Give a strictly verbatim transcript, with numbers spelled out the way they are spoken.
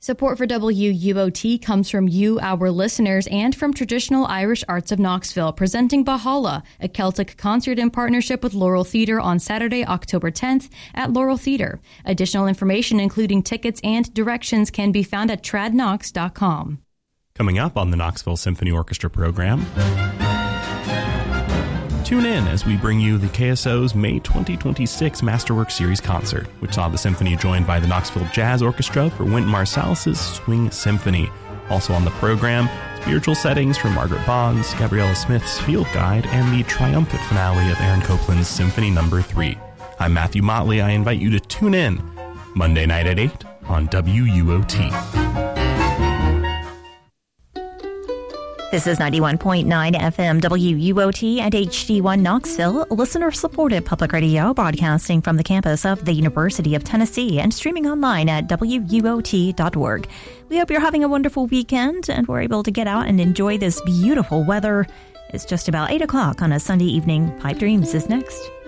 Support for W U O T comes from you, our listeners, and from Traditional Irish Arts of Knoxville, presenting Bahala, a Celtic concert in partnership with Laurel Theatre on Saturday, October tenth at Laurel Theatre. Additional information, including tickets and directions, can be found at trad knox dot com. Coming up on the Knoxville Symphony Orchestra program, tune in as we bring you the K S O's May twenty twenty-six Masterwork Series concert, which saw the symphony joined by the Knoxville Jazz Orchestra for Wynton Marsalis's Swing Symphony. Also on the program, spiritual settings from Margaret Bond's, Gabriella Smith's Field Guide, and the triumphant finale of Aaron Copland's Symphony Number three. I'm Matthew Motley. I invite you to tune in Monday night at eight on W U O T. This is ninety-one point nine F M W U O T and H D one Knoxville, listener-supported public radio broadcasting from the campus of the University of Tennessee and streaming online at W U O T dot org. We hope you're having a wonderful weekend and we're able to get out and enjoy this beautiful weather. It's just about eight o'clock on a Sunday evening. Pipe Dreams is next.